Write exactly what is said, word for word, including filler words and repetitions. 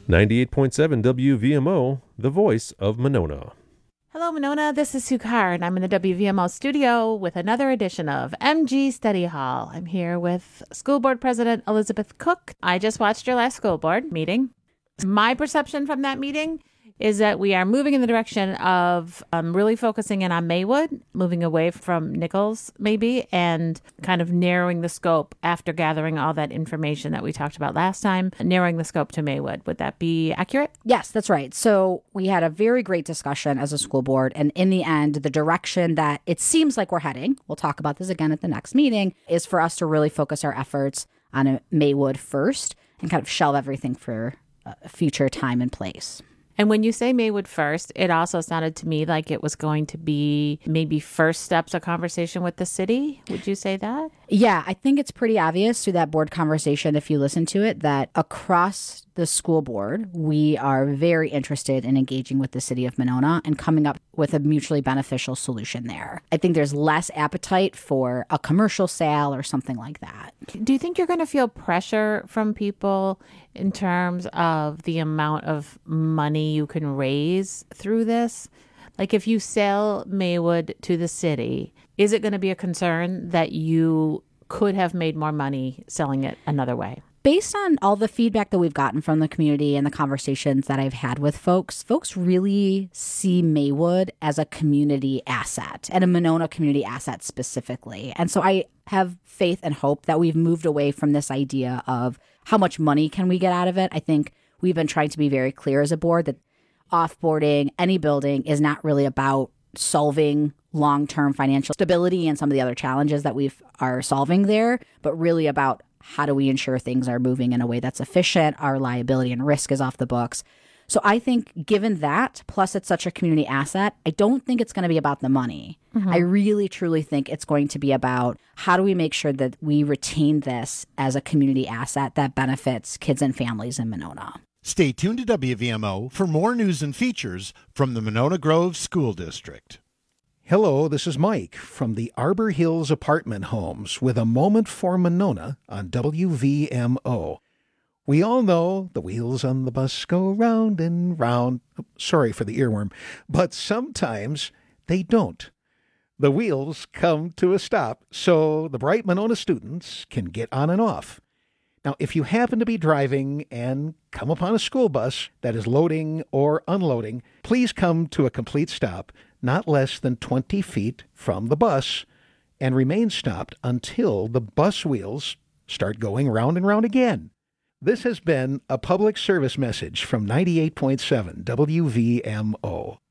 ninety-eight point seven W V M O, the voice of Monona. Hello, Monona. This is Sue Carr, and I'm in the W V M O studio with another edition of M G Study Hall. I'm here with School Board President Elizabeth Cook. I just watched your last school board meeting. My perception from that meeting is that we are moving in the direction of um, really focusing in on Maywood, moving away from Nichols, maybe, and kind of narrowing the scope after gathering all that information that we talked about last time, narrowing the scope to Maywood. Would that be accurate? Yes, that's right. So we had a very great discussion as a school board. And in the end, the direction that it seems like we're heading, we'll talk about this again at the next meeting, is for us to really focus our efforts on a Maywood first and kind of shelve everything for a future time and place. And when you say Maywood first, it also sounded to me like it was going to be maybe first steps of conversation with the city. Would you say that? Yeah, I think it's pretty obvious through that board conversation, if you listen to it, that across the school board, we are very interested in engaging with the city of Monona and coming up with a mutually beneficial solution there. I think there's less appetite for a commercial sale or something like that. Do you think you're going to feel pressure from people in terms of the amount of money you can raise through this? Like if you sell Maywood to the city, is it going to be a concern that you could have made more money selling it another way? Based on all the feedback that we've gotten from the community and the conversations that I've had with folks, folks really see Maywood as a community asset and a Monona community asset specifically. And so I have faith and hope that we've moved away from this idea of how much money can we get out of it. I think we've been trying to be very clear as a board that offboarding any building is not really about solving long-term financial stability and some of the other challenges that we are solving there, but really about how do we ensure things are moving in a way that's efficient, our liability and risk is off the books. So I think given that, plus it's such a community asset, I don't think it's going to be about the money. Mm-hmm. I really, truly think it's going to be about how do we make sure that we retain this as a community asset that benefits kids and families in Monona. Stay tuned to W V M O for more news and features from the Monona Grove School District. Hello, this is Mike from the Arbor Hills Apartment Homes with a moment for Monona on W V M O. We all know the wheels on the bus go round and round. Sorry for the earworm, but sometimes they don't. The wheels come to a stop so the bright Monona students can get on and off. Now, if you happen to be driving and come upon a school bus that is loading or unloading, please come to a complete stop, not less than twenty feet from the bus, and remain stopped until the bus wheels start going round and round again. This has been a public service message from ninety-eight point seven W V M O.